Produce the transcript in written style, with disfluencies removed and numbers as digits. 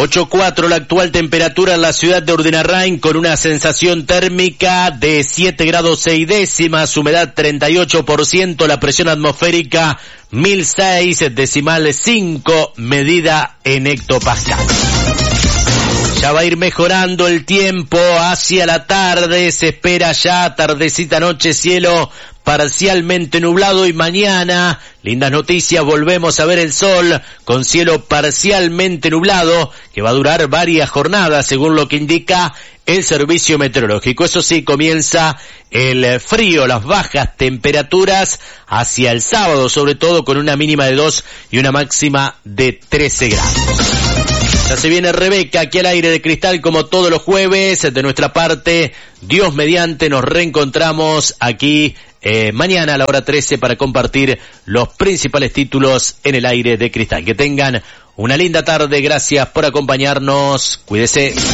8,4 la actual temperatura en la ciudad de Urdenarrain, con una sensación térmica de 7 grados 6 décimas, humedad 38%, la presión atmosférica 1006,5, medida en hectopascal. Ya va a ir mejorando el tiempo hacia la tarde, se espera ya tardecita noche, cielo parcialmente nublado, y mañana, lindas noticias, volvemos a ver el sol con cielo parcialmente nublado, que va a durar varias jornadas según lo que indica el servicio meteorológico. Eso sí, comienza el frío, las bajas temperaturas hacia el sábado, sobre todo con una mínima de 2 y una máxima de 13 grados. Ya se viene Rebeca aquí al aire de Cristal como todos los jueves. De nuestra parte, Dios mediante, nos reencontramos aquí mañana a la hora 13 para compartir los principales títulos en el aire de Cristal. Que tengan una linda tarde, gracias por acompañarnos, cuídese.